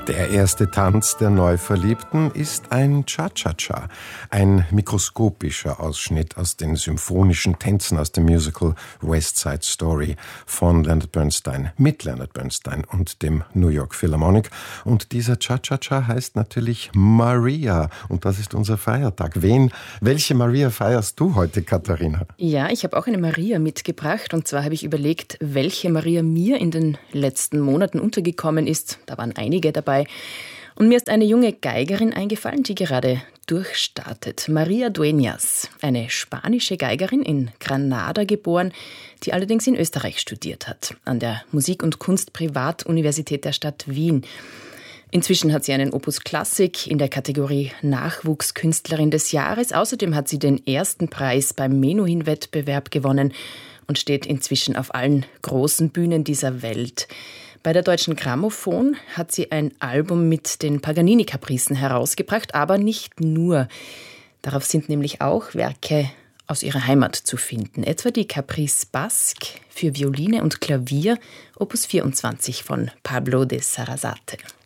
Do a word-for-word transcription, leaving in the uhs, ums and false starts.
Der erste Tanz der Neuverliebten ist ein Cha-Cha-Cha, ein mikroskopischer Ausschnitt aus den symphonischen Tänzen aus dem Musical West Side Story von Leonard Bernstein, mit Leonard Bernstein und dem New York Philharmonic. Und dieser Cha-Cha-Cha heißt natürlich Maria und das ist unser Feiertag. Wen, welche Maria feierst du heute, Katharina? Ja, ich habe auch eine Maria mitgebracht und zwar habe ich überlegt, welche Maria mir in den letzten Monaten untergekommen ist. Da waren einige dabei. Und mir ist eine junge Geigerin eingefallen, die gerade durchstartet. Maria Dueñas, eine spanische Geigerin, in Granada geboren, die allerdings in Österreich studiert hat, an der Musik- und Kunst-Privatuniversität der Stadt Wien. Inzwischen hat sie einen Opus Klassik in der Kategorie Nachwuchskünstlerin des Jahres. Außerdem hat sie den ersten Preis beim Menuhin-Wettbewerb gewonnen und steht inzwischen auf allen großen Bühnen dieser Welt. Bei der Deutschen Grammophon hat sie ein Album mit den Paganini-Kapricen herausgebracht, aber nicht nur. Darauf sind nämlich auch Werke aus ihrer Heimat zu finden, etwa die Caprice Basque für Violine und Klavier, Opus vierundzwanzig von Pablo de Sarasate.